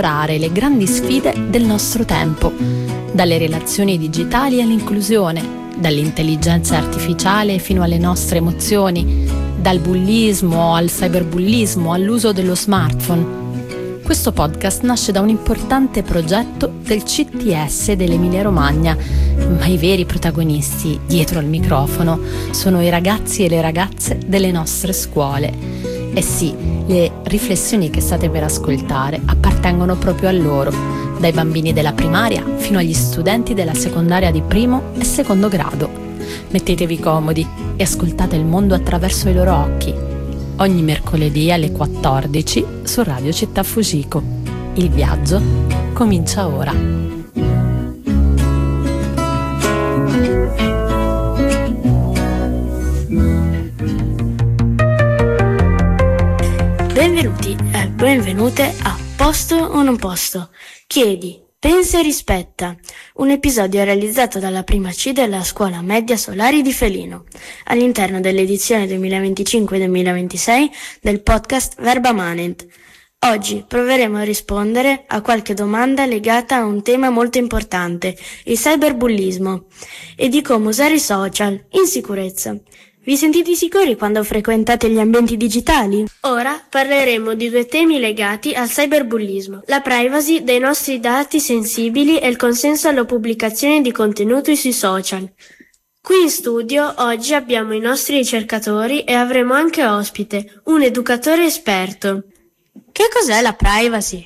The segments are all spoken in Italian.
le grandi sfide del nostro tempo, dalle relazioni digitali all'inclusione, dall'intelligenza artificiale fino alle nostre emozioni, dal bullismo al cyberbullismo all'uso dello smartphone. Questo podcast nasce da un importante progetto del CTS dell'Emilia-Romagna, ma i veri protagonisti dietro al microfono sono i ragazzi e le ragazze delle nostre scuole. E sì, le riflessioni che state per ascoltare appartengono proprio a loro, dai bambini della primaria fino agli studenti della secondaria di primo e secondo grado. Mettetevi comodi e ascoltate il mondo attraverso i loro occhi. Ogni mercoledì alle 14 su Radio Città Fujiko. Il viaggio comincia ora. Benvenuti e benvenute a Posto o non posto? Chiedi, pensa e rispetta. Un episodio realizzato dalla prima C della scuola media Solari di Felino, all'interno dell'edizione 2025-2026 del podcast Verba Manent. Oggi proveremo a rispondere a qualche domanda legata a un tema molto importante, il cyberbullismo, e di come usare i social in sicurezza. Vi sentite sicuri quando frequentate gli ambienti digitali? Ora parleremo di due temi legati al cyberbullismo: la privacy dei nostri dati sensibili e il consenso alla pubblicazione di contenuti sui social. Qui in studio oggi abbiamo i nostri ricercatori e avremo anche ospite un educatore esperto. Che cos'è la privacy?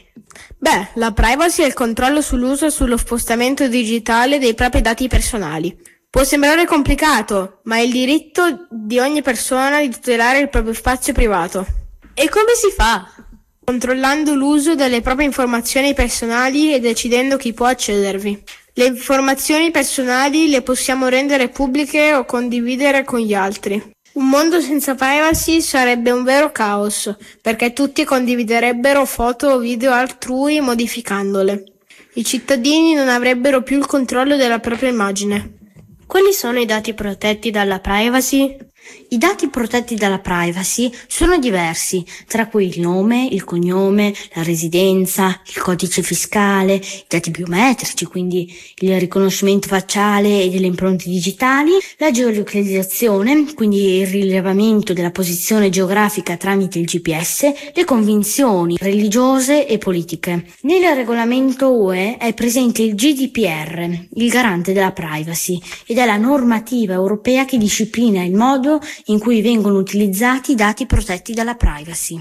La privacy è il controllo sull'uso e sullo spostamento digitale dei propri dati personali. Può sembrare complicato, ma è il diritto di ogni persona di tutelare il proprio spazio privato. E come si fa? Controllando l'uso delle proprie informazioni personali e decidendo chi può accedervi. Le informazioni personali le possiamo rendere pubbliche o condividere con gli altri. Un mondo senza privacy sarebbe un vero caos, perché tutti condividerebbero foto o video altrui modificandole. I cittadini non avrebbero più il controllo della propria immagine. Quali sono i dati protetti dalla privacy? I dati protetti dalla privacy sono diversi, tra cui il nome, il cognome, la residenza, il codice fiscale, i dati biometrici, quindi il riconoscimento facciale e delle impronte digitali, la geolocalizzazione, quindi il rilevamento della posizione geografica tramite il GPS, le convinzioni religiose e politiche. Nel regolamento UE è presente il GDPR, il garante della privacy, ed è la normativa europea che disciplina il modo in cui vengono utilizzati i dati protetti dalla privacy.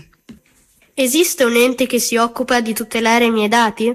Esiste un ente che si occupa di tutelare i miei dati?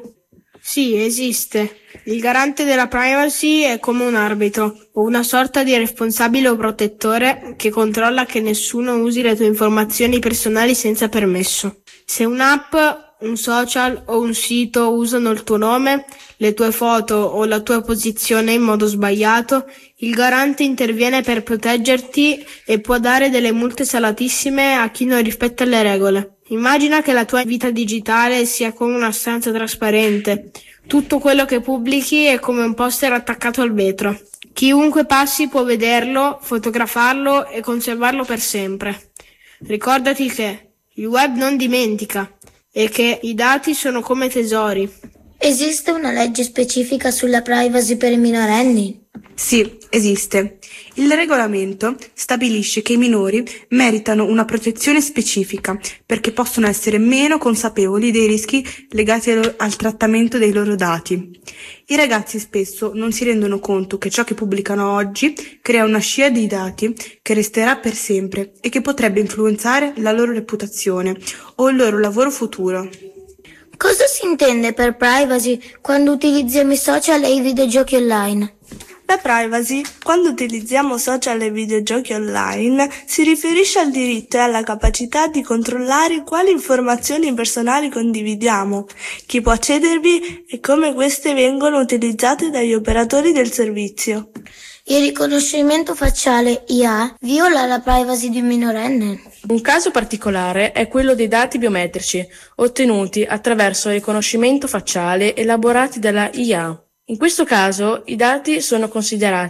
Sì, esiste. Il garante della privacy è come un arbitro o una sorta di responsabile o protettore che controlla che nessuno usi le tue informazioni personali senza permesso. Se un'app, un social o un sito usano il tuo nome, le tue foto o la tua posizione in modo sbagliato, il garante interviene per proteggerti e può dare delle multe salatissime a chi non rispetta le regole. Immagina che la tua vita digitale sia come una stanza trasparente. Tutto quello che pubblichi è come un poster attaccato al vetro. Chiunque passi può vederlo, fotografarlo e conservarlo per sempre. Ricordati che il web non dimentica e che i dati sono come tesori. Esiste una legge specifica sulla privacy per i minorenni? Sì, esiste. Il regolamento stabilisce che i minori meritano una protezione specifica perché possono essere meno consapevoli dei rischi legati al trattamento dei loro dati. I ragazzi spesso non si rendono conto che ciò che pubblicano oggi crea una scia di dati che resterà per sempre e che potrebbe influenzare la loro reputazione o il loro lavoro futuro. Cosa si intende per privacy quando utilizziamo i social e i videogiochi online? La privacy, quando utilizziamo social e videogiochi online, si riferisce al diritto e alla capacità di controllare quali informazioni personali condividiamo, chi può accedervi e come queste vengono utilizzate dagli operatori del servizio. Il riconoscimento facciale IA viola la privacy di un minorenne? Un caso particolare è quello dei dati biometrici, ottenuti attraverso il riconoscimento facciale elaborati dalla IA. In questo caso i dati sono considerati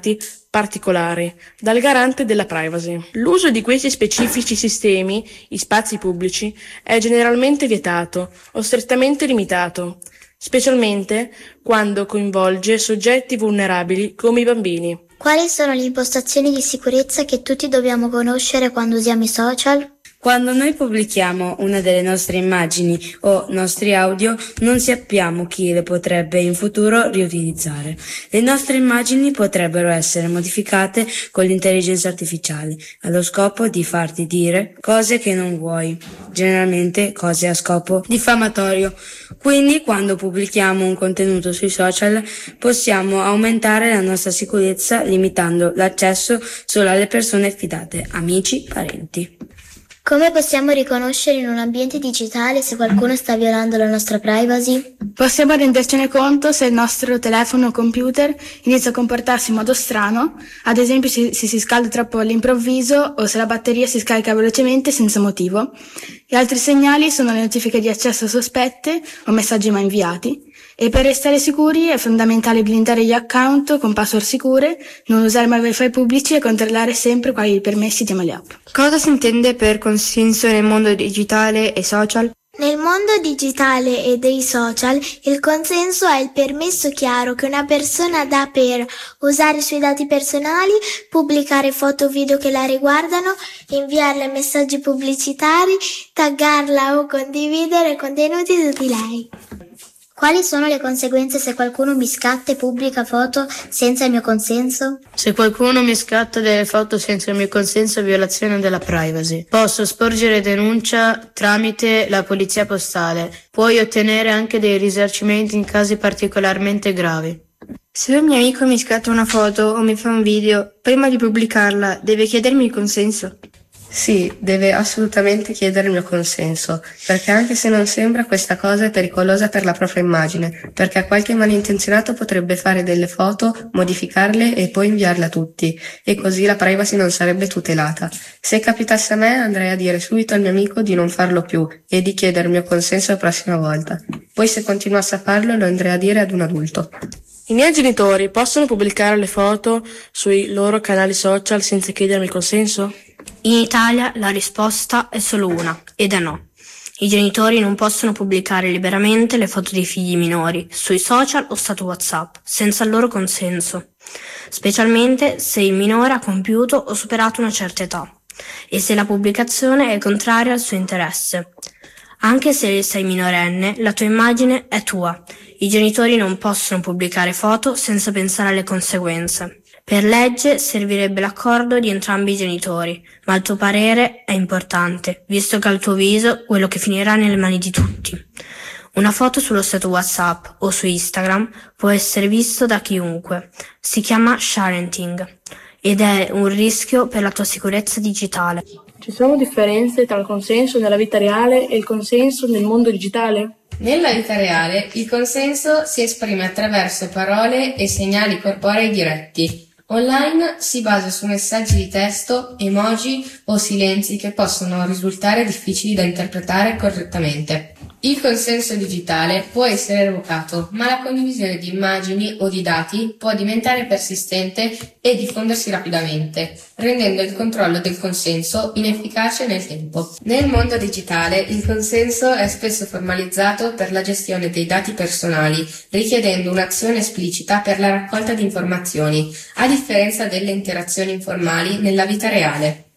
particolari dal garante della privacy. L'uso di questi specifici sistemi in spazi pubblici è generalmente vietato o strettamente limitato, specialmente quando coinvolge soggetti vulnerabili come i bambini. Quali sono le impostazioni di sicurezza che tutti dobbiamo conoscere quando usiamo i social? Quando noi pubblichiamo una delle nostre immagini o nostri audio, non sappiamo chi le potrebbe in futuro riutilizzare. Le nostre immagini potrebbero essere modificate con l'intelligenza artificiale, allo scopo di farti dire cose che non vuoi, generalmente cose a scopo diffamatorio. Quindi, quando pubblichiamo un contenuto sui social, possiamo aumentare la nostra sicurezza limitando l'accesso solo alle persone fidate, amici, parenti. Come possiamo riconoscere in un ambiente digitale se qualcuno sta violando la nostra privacy? Possiamo rendercene conto se il nostro telefono o computer inizia a comportarsi in modo strano, ad esempio se si scalda troppo all'improvviso o se la batteria si scarica velocemente senza motivo. E altri segnali sono le notifiche di accesso sospette o messaggi mai inviati. E per restare sicuri è fondamentale blindare gli account con password sicure, non usare mai wifi pubblici e controllare sempre quali permessi diamo alle app. Cosa si intende per consenso nel mondo digitale e social? Nel mondo digitale e dei social, il consenso è il permesso chiaro che una persona dà per usare i suoi dati personali, pubblicare foto o video che la riguardano, inviarle messaggi pubblicitari, taggarla o condividere contenuti su di lei. Quali sono le conseguenze se qualcuno mi scatta e pubblica foto senza il mio consenso? Se qualcuno mi scatta delle foto senza il mio consenso è violazione della privacy. Posso sporgere denuncia tramite la polizia postale. Puoi ottenere anche dei risarcimenti in casi particolarmente gravi. Se un mio amico mi scatta una foto o mi fa un video, prima di pubblicarla deve chiedermi il consenso? Sì, deve assolutamente chiedere il mio consenso, perché anche se non sembra, questa cosa è pericolosa per la propria immagine, perché qualche malintenzionato potrebbe fare delle foto, modificarle e poi inviarle a tutti, e così la privacy non sarebbe tutelata. Se capitasse a me, andrei a dire subito al mio amico di non farlo più e di chiedere il mio consenso la prossima volta. Poi se continuasse a farlo, lo andrei a dire ad un adulto. I miei genitori possono pubblicare le foto sui loro canali social senza chiedermi il consenso? In Italia la risposta è solo una, ed è no. I genitori non possono pubblicare liberamente le foto dei figli minori sui social o stato WhatsApp senza il loro consenso, specialmente se il minore ha compiuto o superato una certa età e se la pubblicazione è contraria al suo interesse. Anche se sei minorenne, la tua immagine è tua. I genitori non possono pubblicare foto senza pensare alle conseguenze. Per legge servirebbe l'accordo di entrambi i genitori, ma il tuo parere è importante, visto che al tuo viso quello che finirà nelle mani di tutti. Una foto sullo stato WhatsApp o su Instagram può essere visto da chiunque. Si chiama sharenting ed è un rischio per la tua sicurezza digitale. Ci sono differenze tra il consenso nella vita reale e il consenso nel mondo digitale? Nella vita reale il consenso si esprime attraverso parole e segnali corporei diretti. Online si basa su messaggi di testo, emoji o silenzi che possono risultare difficili da interpretare correttamente. Il consenso digitale può essere revocato, ma la condivisione di immagini o di dati può diventare persistente e diffondersi rapidamente, rendendo il controllo del consenso inefficace nel tempo. Nel mondo digitale il consenso è spesso formalizzato per la gestione dei dati personali, richiedendo un'azione esplicita per la raccolta di informazioni, a differenza delle interazioni informali nella vita reale.